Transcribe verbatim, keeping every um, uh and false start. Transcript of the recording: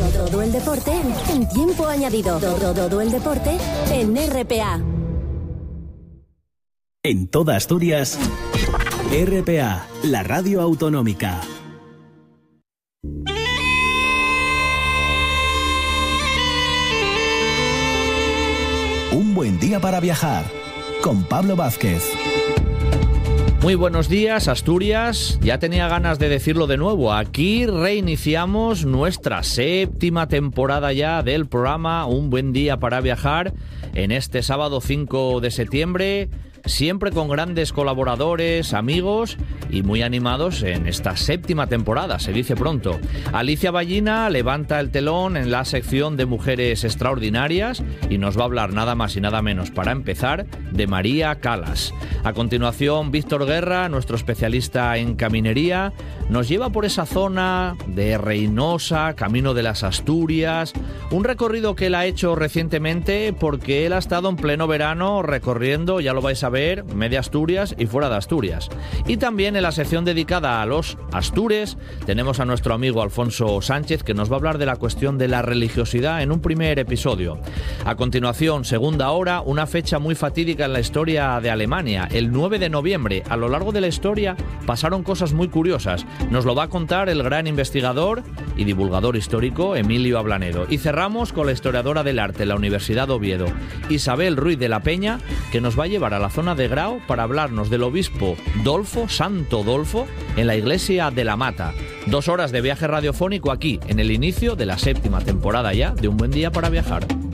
Todo el deporte en tiempo añadido. Todo, todo el deporte en R P A. En toda Asturias, R P A, la radio autonómica. Un buen día para viajar, con Pablo Vázquez. Muy buenos días, Asturias. Ya tenía ganas de decirlo de nuevo. Aquí reiniciamos nuestra séptima temporada ya del programa Un buen día para viajar en este sábado cinco de septiembre. Siempre con grandes colaboradores, amigos y muy animados en esta séptima temporada, se dice pronto. Alicia Ballina levanta el telón en la sección de Mujeres Extraordinarias y nos va a hablar nada más y nada menos, para empezar, de María Calas. A continuación, Víctor Guerra, nuestro especialista en caminería, nos lleva por esa zona de Reinosa, camino de las Asturias, un recorrido que él ha hecho recientemente porque él ha estado en pleno verano recorriendo, ya lo vais a ver, media Asturias y fuera de Asturias. Y también en la sección dedicada a los Astures tenemos a nuestro amigo Alfonso Sánchez, que nos va a hablar de la cuestión de la religiosidad en un primer episodio. A continuación, segunda hora, una fecha muy fatídica en la historia de Alemania, el nueve de noviembre. A lo largo de la historia pasaron cosas muy curiosas. Nos lo va a contar el gran investigador y divulgador histórico Emilio Ablanedo. Y cerramos con la historiadora del arte de la Universidad de Oviedo, Isabel Ruiz de la Peña, que nos va a llevar a la zona de Grao para hablarnos del obispo Dolfo, Santo Dolfo, en la iglesia de la Mata. Dos horas de viaje radiofónico aquí, en el inicio de la séptima temporada ya de Un buen día para viajar.